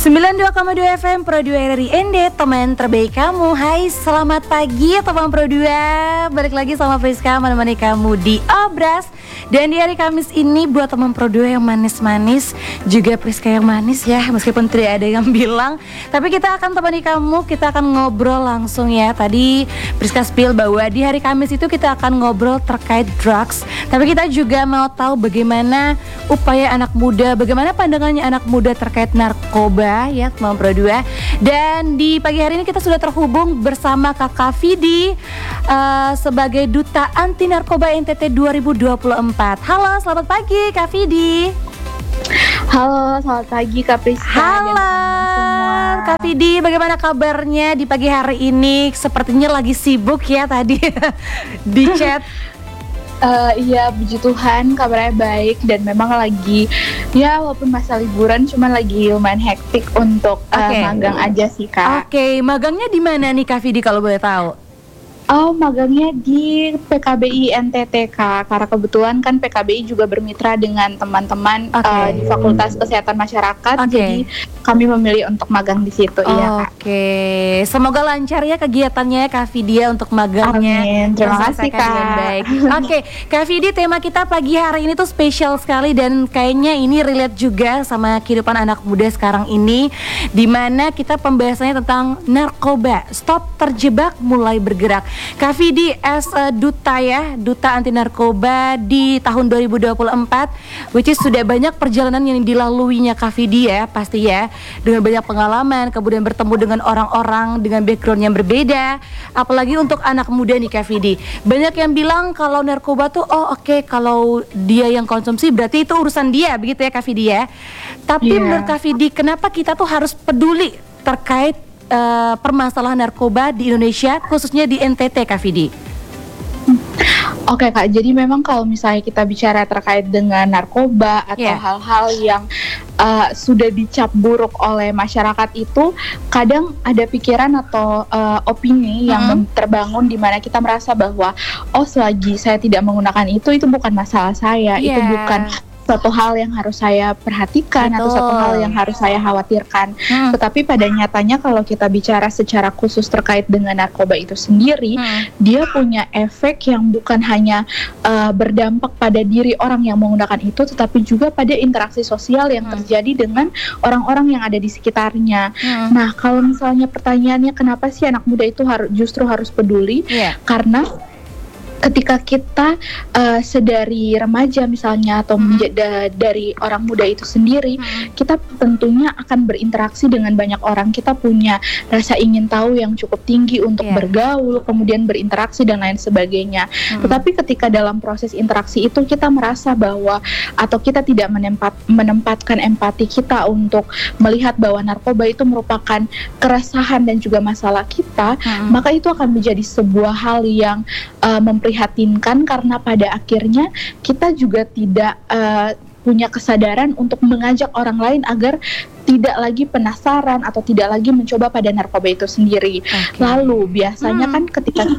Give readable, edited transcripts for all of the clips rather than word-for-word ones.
92,2 FM Pro 2 RRI ND, teman terbaik kamu. Hai, selamat pagi teman Pro 2. Balik lagi sama Friska menemani kamu di Obras. Dan di hari Kamis ini buat teman Pro 2 yang manis-manis, juga Friska yang manis ya, meskipun tidak ada yang bilang. Tapi kita akan temani kamu, kita akan ngobrol langsung ya. Tadi Friska spill bahwa di hari Kamis itu kita akan ngobrol terkait drugs. Tapi kita juga mau tahu bagaimana upaya anak muda, bagaimana pandangannya anak muda terkait narkoba ya teman Pro 2. Dan di pagi hari ini kita sudah terhubung bersama Kakak Vidi sebagai Duta Anti Narkoba NTT 2024. Halo, selamat pagi Kak Vidi. Halo, selamat pagi Kak Priska. Halo Kak Vidi, bagaimana kabarnya di pagi hari ini? Sepertinya lagi sibuk ya tadi di chat. Iya, puji Tuhan kabarnya baik dan memang lagi ya walaupun masa liburan cuman lagi lumayan hektik untuk magang aja sih Kak. Oke, magangnya di mana nih Kak Vidi kalau boleh tahu? Oh, magangnya di PKBI NTT Kak, karena kebetulan kan PKBI juga bermitra dengan teman-teman di Fakultas Kesehatan Masyarakat, jadi kami memilih untuk magang di situ. Iya Kak. Oke, semoga lancar ya kegiatannya Kak Vidya untuk magangnya. Amin, terima kasih Kak. Baik. Oke, Kak Vidi, tema kita pagi hari ini tuh spesial sekali dan kayaknya ini relate juga sama kehidupan anak muda sekarang ini, dimana kita pembahasannya tentang narkoba. Stop terjebak, mulai bergerak. Kak Vidi as a duta ya, Duta Anti Narkoba di tahun 2024, which is sudah banyak perjalanan yang dilaluinya Kak Vidi ya, pasti ya, dengan banyak pengalaman, kemudian bertemu dengan orang-orang dengan background yang berbeda, apalagi untuk anak muda nih Kak Vidi. Banyak yang bilang kalau narkoba tuh kalau dia yang konsumsi berarti itu urusan dia, begitu ya Kak Vidi ya. Tapi menurut Kak Vidi, kenapa kita tuh harus peduli terkait permasalahan narkoba di Indonesia, khususnya di NTT Kak Vidi? Oke Kak, jadi memang kalau misalnya kita bicara terkait dengan narkoba atau hal-hal yang sudah dicap buruk oleh masyarakat, itu kadang ada pikiran atau opini yang terbangun di mana kita merasa bahwa selagi saya tidak menggunakan itu bukan masalah saya, itu bukan satu hal yang harus saya perhatikan atau satu hal yang harus saya khawatirkan. Tetapi pada nyatanya kalau kita bicara secara khusus terkait dengan narkoba itu sendiri, dia punya efek yang bukan hanya berdampak pada diri orang yang menggunakan itu, tetapi juga pada interaksi sosial yang terjadi dengan orang-orang yang ada di sekitarnya. Nah, kalau misalnya pertanyaannya kenapa sih anak muda itu justru harus peduli? Karena ketika kita sedari remaja misalnya atau dari orang muda itu sendiri, kita tentunya akan berinteraksi dengan banyak orang. Kita punya rasa ingin tahu yang cukup tinggi untuk bergaul, kemudian berinteraksi dan lain sebagainya. Tetapi ketika dalam proses interaksi itu kita merasa bahwa atau kita tidak menempatkan empati kita untuk melihat bahwa narkoba itu merupakan keresahan dan juga masalah kita, maka itu akan menjadi sebuah hal yang memprihatinkan, karena pada akhirnya kita juga tidak punya kesadaran untuk mengajak orang lain agar tidak lagi penasaran atau tidak lagi mencoba pada narkoba itu sendiri. Lalu biasanya kan ketika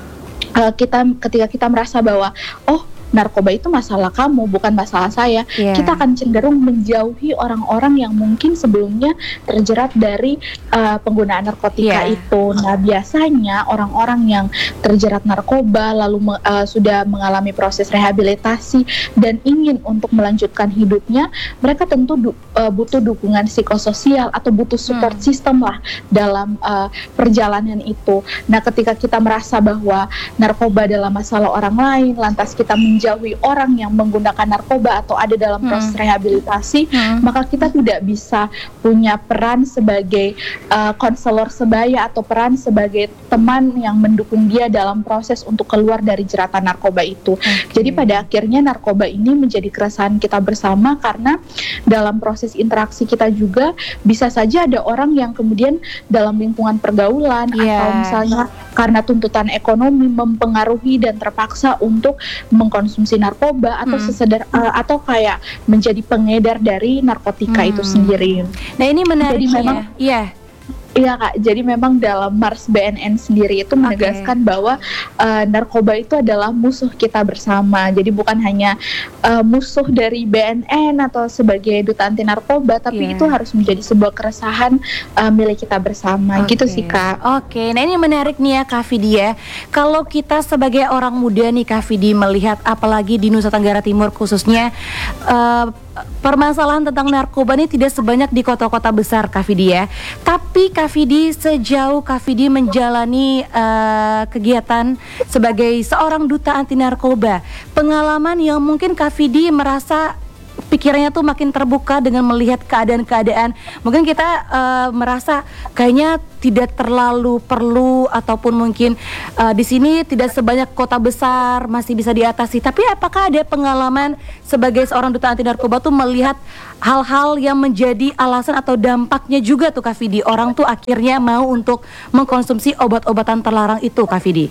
kita merasa bahwa narkoba itu masalah kamu, bukan masalah saya, kita akan cenderung menjauhi orang-orang yang mungkin sebelumnya terjerat dari penggunaan narkotika itu. Nah, biasanya orang-orang yang terjerat narkoba lalu sudah mengalami proses rehabilitasi dan ingin untuk melanjutkan hidupnya, mereka tentu butuh dukungan psikososial atau butuh support system lah dalam perjalanan itu. Nah, ketika kita merasa bahwa narkoba adalah masalah orang lain, lantas kita menjauhi orang yang menggunakan narkoba atau ada dalam proses rehabilitasi, maka kita tidak bisa punya peran sebagai konselor sebaya atau peran sebagai teman yang mendukung dia dalam proses untuk keluar dari jeratan narkoba itu. Jadi pada akhirnya narkoba ini menjadi keresahan kita bersama, karena dalam proses interaksi kita juga bisa saja ada orang yang kemudian dalam lingkungan pergaulan atau misalnya karena tuntutan ekonomi mempengaruhi dan terpaksa untuk mengkonsumsi narkoba atau atau kayak menjadi pengedar dari narkotika itu sendiri. Nah, ini menarik. Jadi memang Iya Kak, jadi memang dalam Mars BNN sendiri itu menegaskan bahwa narkoba itu adalah musuh kita bersama. Jadi bukan hanya musuh dari BNN atau sebagai duta anti narkoba, tapi itu harus menjadi sebuah keresahan milik kita bersama. Gitu sih Kak. Nah ini menarik nih ya Kak Vidi ya. Kalau kita sebagai orang muda nih Kak Vidi melihat apalagi di Nusa Tenggara Timur khususnya permasalahan tentang narkoba ini tidak sebanyak di kota-kota besar Kak Vidi ya. Tapi Kak Vidi, sejauh Kak Vidi menjalani kegiatan sebagai seorang duta anti narkoba, pengalaman yang mungkin Kak Vidi merasa pikirannya tuh makin terbuka dengan melihat keadaan-keadaan. Mungkin kita merasa kayaknya tidak terlalu perlu ataupun mungkin di sini tidak sebanyak kota besar masih bisa diatasi. Tapi apakah ada pengalaman sebagai seorang duta anti narkoba tuh melihat hal-hal yang menjadi alasan atau dampaknya juga tuh Kak Vidi, orang tuh akhirnya mau untuk mengkonsumsi obat-obatan terlarang itu Kak Vidi?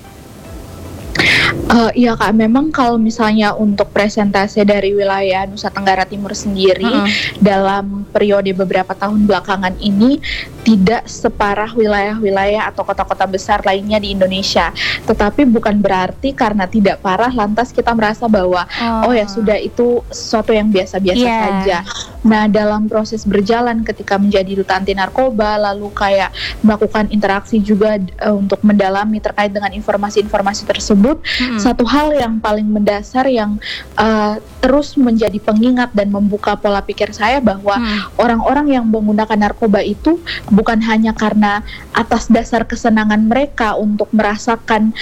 Iya Kak, memang kalau misalnya untuk presentase dari wilayah Nusa Tenggara Timur sendiri dalam periode beberapa tahun belakangan ini tidak separah wilayah-wilayah atau kota-kota besar lainnya di Indonesia. Tetapi bukan berarti karena tidak parah lantas kita merasa bahwa oh ya sudah, itu sesuatu yang biasa-biasa saja. Nah, dalam proses berjalan ketika menjadi duta anti narkoba, lalu kayak melakukan interaksi juga untuk mendalami terkait dengan informasi-informasi tersebut, satu hal yang paling mendasar yang terus menjadi pengingat dan membuka pola pikir saya bahwa orang-orang yang menggunakan narkoba itu bukan hanya karena atas dasar kesenangan mereka untuk merasakan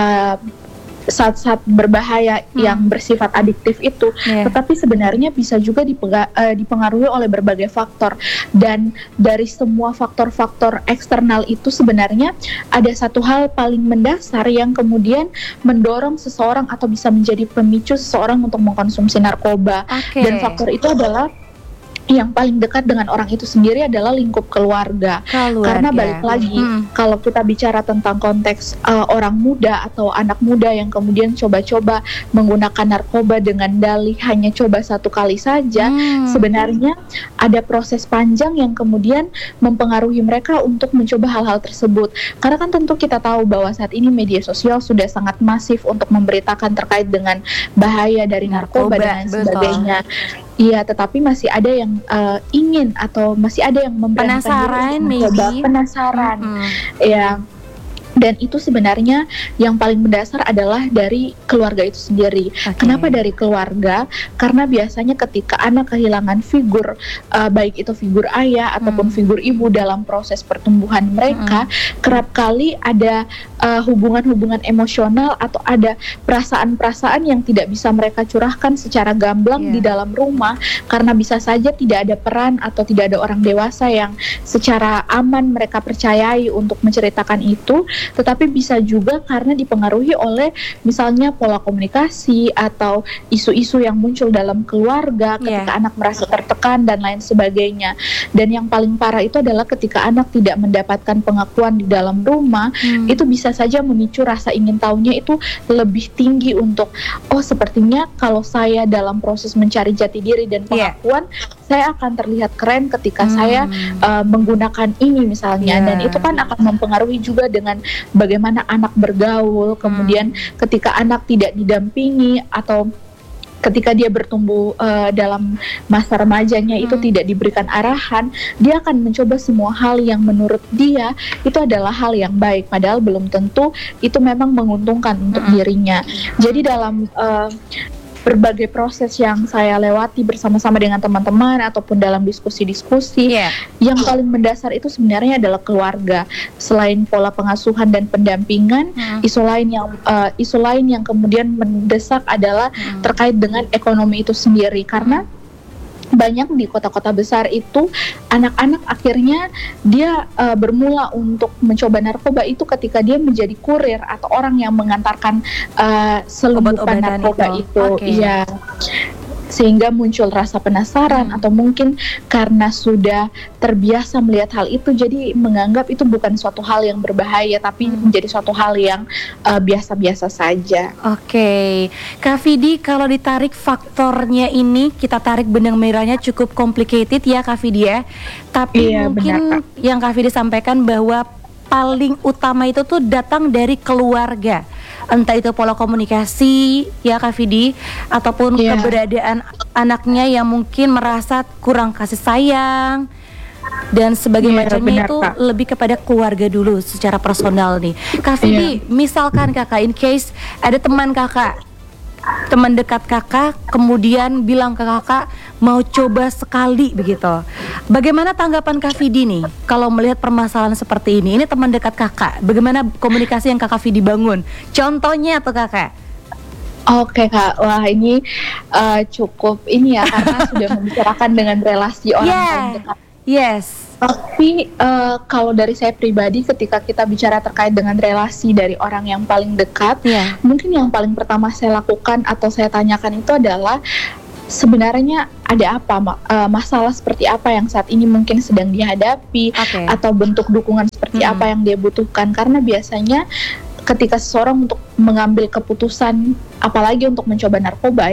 saat-saat berbahaya yang bersifat adiktif itu, tetapi sebenarnya bisa juga dipengaruhi oleh berbagai faktor. Dan dari semua faktor-faktor eksternal itu sebenarnya ada satu hal paling mendasar yang kemudian mendorong seseorang atau bisa menjadi pemicu seseorang untuk mengkonsumsi narkoba. Dan faktor itu adalah yang paling dekat dengan orang itu sendiri adalah lingkup keluarga. Karena balik lagi, kalau kita bicara tentang konteks orang muda atau anak muda yang kemudian coba-coba menggunakan narkoba dengan dalih hanya coba satu kali saja, sebenarnya ada proses panjang yang kemudian mempengaruhi mereka untuk mencoba hal-hal tersebut. Karena kan tentu kita tahu bahwa saat ini media sosial sudah sangat masif untuk memberitakan terkait dengan bahaya dari narkoba dan sebagainya. Iya, tetapi masih ada yang ingin atau masih ada yang penasaran, penasaran. Ya. Dan itu sebenarnya yang paling mendasar adalah dari keluarga itu sendiri. Kenapa dari keluarga? Karena biasanya ketika anak kehilangan figur, baik itu figur ayah ataupun figur ibu dalam proses pertumbuhan mereka, kerap kali ada hubungan-hubungan emosional atau ada perasaan-perasaan yang tidak bisa mereka curahkan secara gamblang di dalam rumah, karena bisa saja tidak ada peran atau tidak ada orang dewasa yang secara aman mereka percayai untuk menceritakan itu. Tetapi bisa juga karena dipengaruhi oleh misalnya pola komunikasi atau isu-isu yang muncul dalam keluarga ketika anak merasa tertekan dan lain sebagainya. Dan yang paling parah itu adalah ketika anak tidak mendapatkan pengakuan di dalam rumah, itu bisa saja memicu rasa ingin tahunya itu lebih tinggi untuk, oh sepertinya kalau saya dalam proses mencari jati diri dan pengakuan, saya akan terlihat keren ketika saya menggunakan ini misalnya. Dan itu kan akan mempengaruhi juga dengan bagaimana anak bergaul, kemudian ketika anak tidak didampingi atau ketika dia bertumbuh dalam masa remajanya itu tidak diberikan arahan, dia akan mencoba semua hal yang menurut dia itu adalah hal yang baik, padahal belum tentu itu memang menguntungkan untuk dirinya. Jadi dalam berbagai proses yang saya lewati bersama-sama dengan teman-teman ataupun dalam diskusi-diskusi, yang paling mendasar itu sebenarnya adalah keluarga. Selain pola pengasuhan dan pendampingan, isu lain yang kemudian mendesak adalah terkait dengan ekonomi itu sendiri. Karena banyak di kota-kota besar itu anak-anak akhirnya dia bermula untuk mencoba narkoba itu ketika dia menjadi kurir atau orang yang mengantarkan selundupan narkoba itu. Iya. sehingga muncul rasa penasaran atau mungkin karena sudah terbiasa melihat hal itu jadi menganggap itu bukan suatu hal yang berbahaya tapi menjadi suatu hal yang biasa-biasa saja. Oke, Kak Vidi, kalau ditarik faktornya ini, kita tarik benang merahnya cukup complicated ya Kak Vidi ya. Tapi mungkin benar, yang Kak Vidi sampaikan bahwa paling utama itu tuh datang dari keluarga. Entah itu pola komunikasi ya Kak Vidi, ataupun keberadaan anaknya yang mungkin merasa kurang kasih sayang dan sebagainya macamnya itu Kak. Lebih kepada keluarga dulu secara personal nih Kak Vidi. Misalkan kakak, in case ada teman kakak, teman dekat kakak kemudian bilang ke kakak mau coba sekali begitu, bagaimana tanggapan Kak Vidi nih kalau melihat permasalahan seperti ini? Ini teman dekat kakak, bagaimana komunikasi yang Kakak Vidi bangun? Contohnya tuh kakak. Oke Kak, wah ini cukup ini ya karena sudah membicarakan dengan relasi orang paling dekat. Yes. Tapi kalau dari saya pribadi ketika kita bicara terkait dengan relasi dari orang yang paling dekat, mungkin yang paling pertama saya lakukan atau saya tanyakan itu adalah sebenarnya ada apa, masalah seperti apa yang saat ini mungkin sedang dihadapi, atau bentuk dukungan seperti apa yang dia butuhkan. Karena biasanya ketika seseorang untuk mengambil keputusan, apalagi untuk mencoba narkoba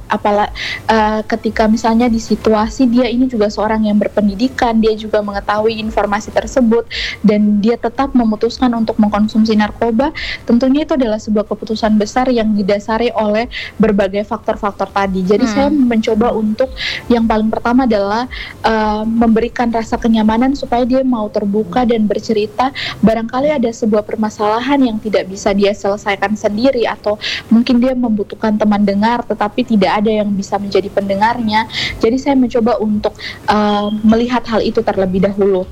ketika misalnya di situasi dia ini juga seorang yang berpendidikan, dia juga mengetahui informasi tersebut dan dia tetap memutuskan untuk mengkonsumsi narkoba, tentunya itu adalah sebuah keputusan besar yang didasari oleh berbagai faktor-faktor tadi. Jadi saya mencoba untuk yang paling pertama adalah memberikan rasa kenyamanan supaya dia mau terbuka dan bercerita. Barangkali ada sebuah permasalahan yang tidak bisa dia selesaikan sendiri atau mungkin dia membutuhkan teman dengar tetapi tidak ada yang bisa menjadi pendengarnya. Jadi saya mencoba untuk melihat hal itu terlebih dahulu.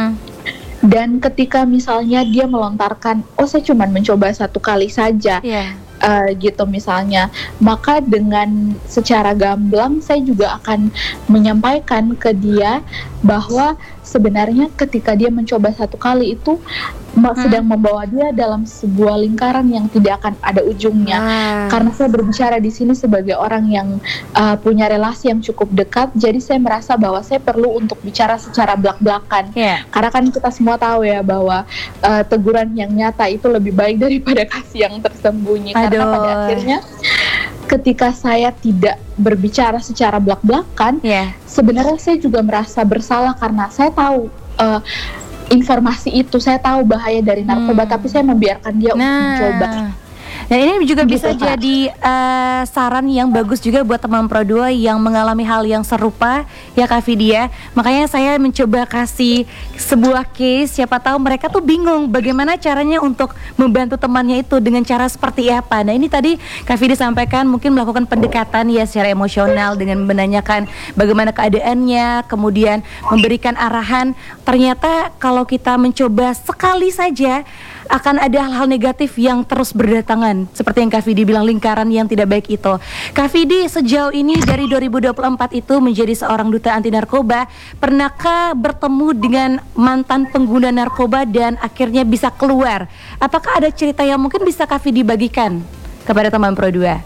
Dan ketika misalnya dia melontarkan, oh saya cuma mencoba 1 kali saja, gitu misalnya, maka dengan secara gamblang saya juga akan menyampaikan ke dia bahwa sebenarnya ketika dia mencoba 1 kali itu sedang membawa dia dalam sebuah lingkaran yang tidak akan ada ujungnya. Karena saya berbicara di sini sebagai orang yang punya relasi yang cukup dekat, jadi saya merasa bahwa saya perlu untuk bicara secara belak-belakan. Karena kan kita semua tahu ya bahwa teguran yang nyata itu lebih baik daripada kasih yang tersembunyi. Karena pada akhirnya ketika saya tidak berbicara secara belak-belakan, sebenarnya saya juga merasa bersalah karena saya tahu informasi itu, saya tahu bahaya dari narkoba, tapi saya membiarkan dia untuk mencoba. Dan ini juga bisa jadi saran yang bagus juga buat teman Pro 2 yang mengalami hal yang serupa ya Kak Vidi ya. Makanya saya mencoba kasih sebuah case, siapa tahu mereka tuh bingung bagaimana caranya untuk membantu temannya itu dengan cara seperti apa. Nah ini tadi Kak Vidi sampaikan mungkin melakukan pendekatan ya secara emosional dengan menanyakan bagaimana keadaannya, kemudian memberikan arahan. Ternyata kalau kita mencoba sekali saja akan ada hal-hal negatif yang terus berdatangan. Seperti yang Kak Vidi bilang, lingkaran yang tidak baik itu. Kak Vidi, sejauh ini dari 2024 itu menjadi seorang duta anti narkoba, pernahkah bertemu dengan mantan pengguna narkoba dan akhirnya bisa keluar? Apakah ada cerita yang mungkin bisa Kak Vidi bagikan kepada teman Pro 2?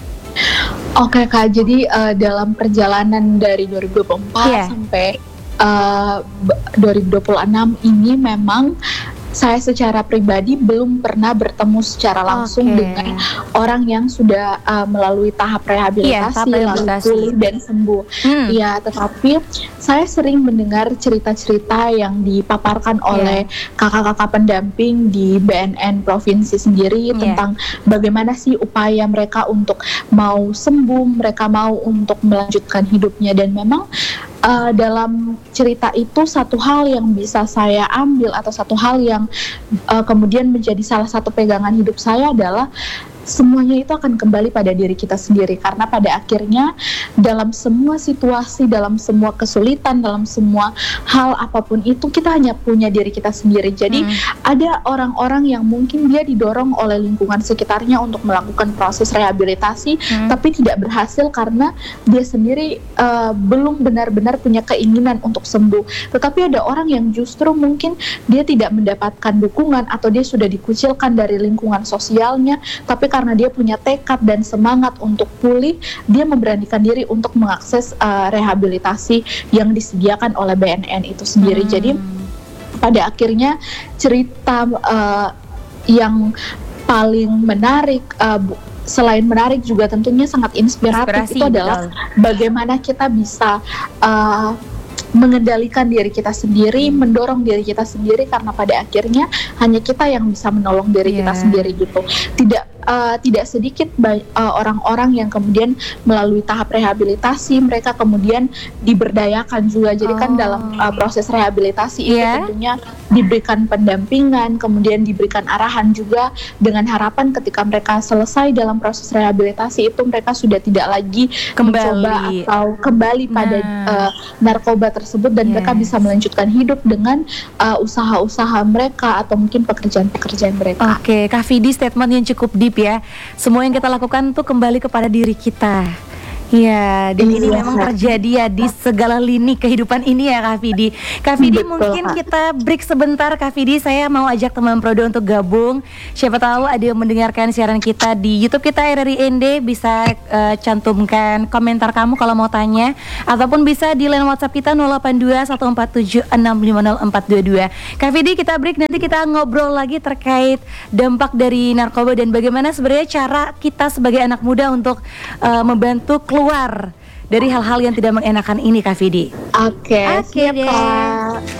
Oke Kak, jadi dalam perjalanan dari 2024 sampai 2026 ini memang saya secara pribadi belum pernah bertemu secara langsung dengan orang yang sudah melalui tahap rehabilitasi, lalu pulih dan sembuh. Ya, tetapi saya sering mendengar cerita-cerita yang dipaparkan oleh kakak-kakak pendamping di BNN provinsi sendiri tentang bagaimana sih upaya mereka untuk mau sembuh, mereka mau untuk melanjutkan hidupnya. Dan memang dalam cerita itu satu hal yang bisa saya ambil atau satu hal yang kemudian menjadi salah satu pegangan hidup saya adalah semuanya itu akan kembali pada diri kita sendiri. Karena pada akhirnya dalam semua situasi, dalam semua kesulitan, dalam semua hal apapun itu kita hanya punya diri kita sendiri. Jadi ada orang-orang yang mungkin dia didorong oleh lingkungan sekitarnya untuk melakukan proses rehabilitasi tapi tidak berhasil karena dia sendiri belum benar-benar punya keinginan untuk sembuh. Tetapi ada orang yang justru mungkin dia tidak mendapatkan dukungan atau dia sudah dikucilkan dari lingkungan sosialnya, tapi karena dia punya tekad dan semangat untuk pulih, dia memberanikan diri untuk mengakses rehabilitasi yang disediakan oleh BNN itu sendiri. Jadi pada akhirnya cerita yang paling menarik, selain menarik juga tentunya sangat inspiratif, itu adalah bagaimana kita bisa mengendalikan diri kita sendiri, mendorong diri kita sendiri, karena pada akhirnya hanya kita yang bisa menolong diri kita sendiri gitu. Tidak sedikit orang-orang yang kemudian melalui tahap rehabilitasi, mereka kemudian diberdayakan juga. Jadi kan dalam proses rehabilitasi itu tentunya diberikan pendampingan, kemudian diberikan arahan juga, dengan harapan ketika mereka selesai dalam proses rehabilitasi itu mereka sudah tidak lagi mencoba atau kembali pada narkoba tersebut, dan mereka bisa melanjutkan hidup dengan usaha-usaha mereka atau mungkin pekerjaan-pekerjaan mereka. Oke, Kak Vidi, statement yang cukup deep ya. Semua yang kita lakukan tuh kembali kepada diri kita. Iya, dan ini memang terjadi ya di segala lini kehidupan ini ya Kak Vidi. Kak Vidi, mungkin kita break sebentar Kak Vidi. Saya mau ajak teman Prodo untuk gabung. Siapa tahu ada yang mendengarkan siaran kita di YouTube kita RRI ND. Bisa cantumkan komentar kamu kalau mau tanya, ataupun bisa di line WhatsApp kita 082 147 650 422. Kak Vidi, kita break, nanti kita ngobrol lagi terkait dampak dari narkoba dan bagaimana sebenarnya cara kita sebagai anak muda untuk membantu keluar dari hal-hal yang tidak mengenakan ini, Kak Vidi. Oke, siap Kak.